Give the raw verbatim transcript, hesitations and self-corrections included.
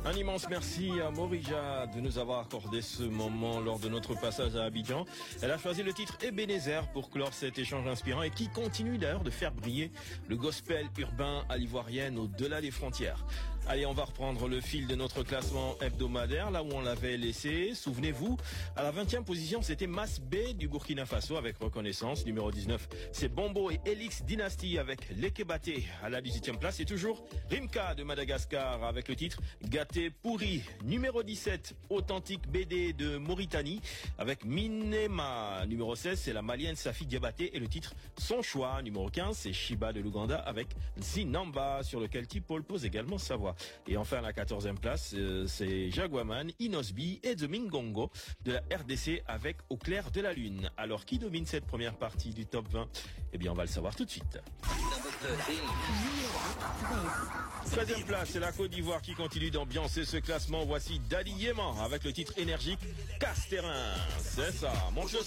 Un immense merci à Morija de nous avoir accordé ce moment lors de notre passage à Abidjan. Elle a choisi le titre Ebenezer pour clore cet échange inspirant et qui continue d'ailleurs de faire briller le gospel urbain à l'ivoirienne au-delà des frontières. Allez, on va reprendre le fil de notre classement hebdomadaire, là où on l'avait laissé. Souvenez-vous, à la vingtième position, c'était Mas B du Burkina Faso avec Reconnaissance. Numéro dix-neuf, c'est Bombo et Elix Dynasty avec Lekebaté. À la dix-septième place, c'est toujours Rimka de Madagascar avec le titre Gâté pourri. Numéro dix-sept, Authentique B D de Mauritanie avec Minema. Numéro seize, c'est la malienne Safi Diabaté et le titre Son choix. Numéro quinze, c'est Shiba de l'Ouganda avec Zinamba sur lequel T-Paul pose également sa voix. Et enfin, à la quatorzième place, euh, c'est Jaguaman, Inosbi et The Mingongo de la R D C avec Au clair de la lune. Alors, qui domine cette première partie du top vingt? Eh bien, on va le savoir tout de suite. treizième place, c'est la Côte d'Ivoire qui continue d'ambiancer ce classement. Voici Daddy Yéman avec le titre énergique Casse-Terrain. C'est ça, monte le son.